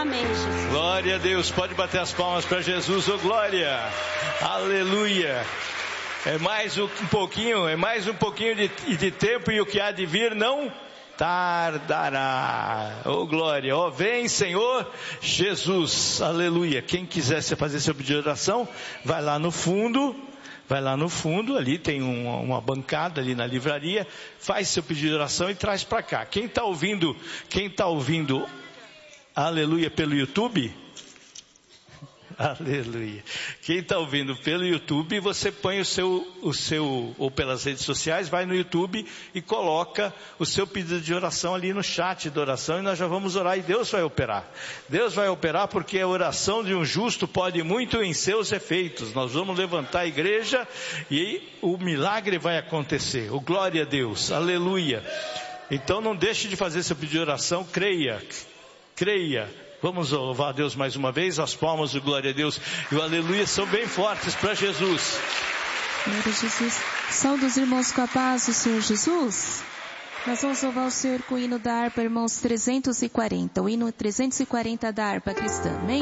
Amém, Jesus. Glória a Deus. Pode bater as palmas para Jesus. Oh, glória. Aleluia. É mais um pouquinho de tempo, e o que há de vir não tardará. Oh, glória. Oh, vem, Senhor Jesus. Aleluia. Quem quiser fazer seu pedido de oração, vai lá no fundo, ali tem uma bancada ali na livraria, faz seu pedido de oração e traz para cá. Quem está ouvindo, aleluia, pelo YouTube, aleluia. Quem está ouvindo pelo YouTube, você põe o seu, ou pelas redes sociais, vai no YouTube e coloca o seu pedido de oração ali no chat de oração, e nós já vamos orar, e Deus vai operar. Deus vai operar, porque a oração de um justo pode muito em seus efeitos. Nós vamos levantar a igreja e o milagre vai acontecer. Oh, glória a Deus, aleluia. Então não deixe de fazer seu pedido de oração, creia. Vamos louvar a Deus mais uma vez. As palmas de glória a Deus e o aleluia são bem fortes para Jesus. Glória a Jesus. Saúde os irmãos com a paz do Senhor Jesus. Nós vamos louvar o Senhor com o hino da harpa, irmãos, 340. O hino 340 da harpa cristã. Amém?